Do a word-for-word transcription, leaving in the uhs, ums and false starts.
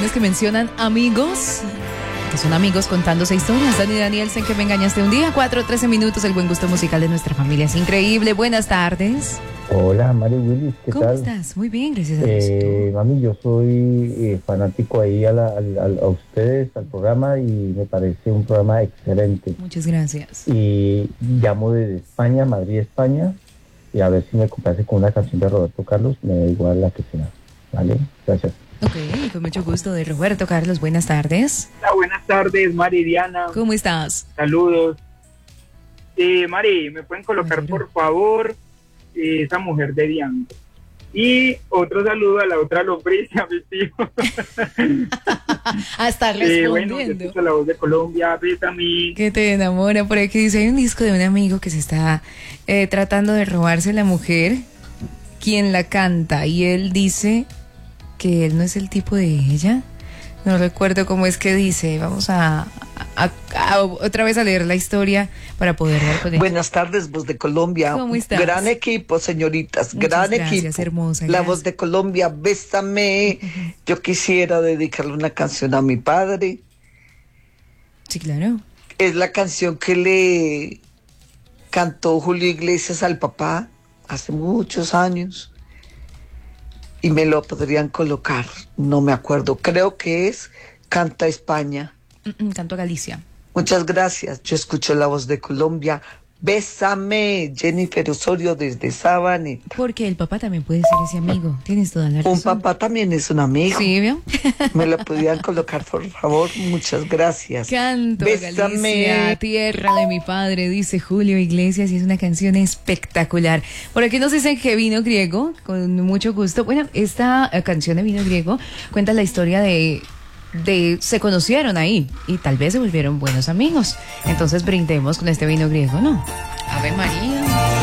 canciones que mencionan amigos, que son amigos contándose historias. Dani Danielsen, que me engañaste un día. cuatro, trece minutos, el buen gusto musical de nuestra familia es increíble. Buenas tardes. Hola, Mari Willis, ¿qué ¿Cómo tal? estás? Muy bien, gracias a Dios. Eh, mami, yo soy eh, fanático ahí a, la, a, a- a ustedes, al programa, y me parece un programa excelente. Muchas gracias. Y llamo desde España, Madrid, España, y a ver si me complace con una canción de Roberto Carlos, me da igual la que sea. ¿Vale? Gracias. Ok, con mucho gusto, de Roberto Carlos. Buenas tardes. Hola, buenas tardes, Mari Diana. ¿Cómo estás? Saludos. Eh, Mari, ¿me pueden colocar, Ay, por favor, eh, esa mujer de Diana? Y otro saludo a la otra lombriz, a mi tío. A estar Eh, bueno, yo respondiendo. escucho La Voz de Colombia, Bésame. Que te enamora. Por aquí dice, hay un disco de un amigo que se está eh, tratando de robarse la mujer, quien la canta, y él dice que él no es el tipo de ella. No recuerdo cómo es que dice. Vamos a, a- a- otra vez a leer la historia para poder dar con ella. Buenas tardes, Voz de Colombia. ¿Cómo estás? Gran equipo, señoritas. Muchas gran gracias, equipo. hermosa, La gracias. Voz de Colombia, bésame. Yo quisiera dedicarle una canción a mi padre. Sí, claro. Es la canción que le cantó Julio Iglesias al papá hace muchos años. Y me lo podrían colocar, no me acuerdo. Creo que es Canta España. Mm, mm, Canto a Galicia. Muchas gracias. Yo escucho La Voz de Colombia. Bésame, Jennifer Osorio desde Sabaneta. Porque el papá también puede ser ese amigo. Tienes toda la razón. Un papá también es un amigo. Sí, ¿vio? Me lo podían colocar, por favor. Muchas gracias. Canto a Bésame. Galicia, tierra de mi padre, dice Julio Iglesias, y es una canción espectacular. Por aquí nos dicen que vino griego, con mucho gusto. Bueno, esta eh, canción de Vino Griego cuenta la historia de, de se conocieron ahí y tal vez se volvieron buenos amigos. Entonces brindemos con este vino griego, ¿no? Ave María.